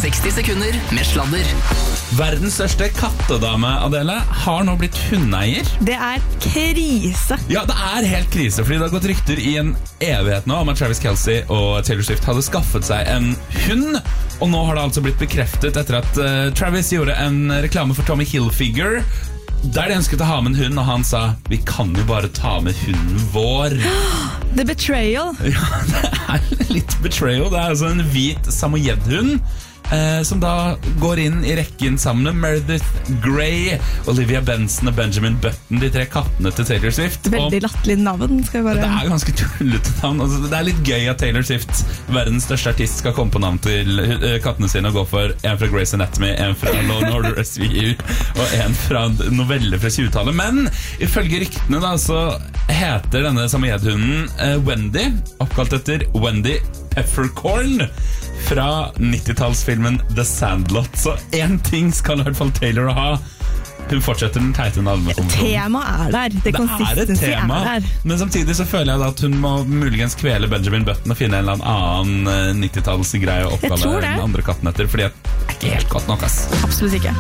60 sekunder med sladder. Verdens største kattedame, Adele, har nå blitt hundeeier. Det krise. Ja, det helt krise, fordi det har gått rykter i en evighet nå om at Travis Kelce og Taylor Swift hadde skaffet seg en hund. Og nå har det altså blitt bekreftet etter at Travis gjorde en reklame for Tommy Hilfiger, der de ønsket å ha med en hund, og han sa, vi kan jo bare ta med hunden vår. The betrayal. Ja, det litt betrayal. Det altså en hvit samoyed-hund, som da går inn i rekken sammen med Meredith Grey, Olivia Benson og Benjamin Button, de 3 kattene til Taylor Swift. Veldig latterlig navn, skal vi bare... Det ganske tullete navn. Altså, det litt gøy at Taylor Swift, verdens største artist, skal komme på navn til kattene sine og gå for en fra Grey's Anatomy, en fra Law & Order SVU og en fra noveller fra 20-tallet. Men ifølge ryktene da, så heter denne samoyed-hunden Wendy, oppkalt etter Wendy Peppercorn fra 90-tallsfilmen The Sandlot. Så en ting skal i hvert fall Taylor ha. Hun fortsetter den teite navnekontrollen. Temaet der. Det et tema, der. men samtidig så føler jeg da at hun må muligens kvele Benjamin Button og finne en eller annen 90-tallsgreie å oppkalle den andre katten etter, fordi det ikke helt godt nok, ass. Absolutt ikke.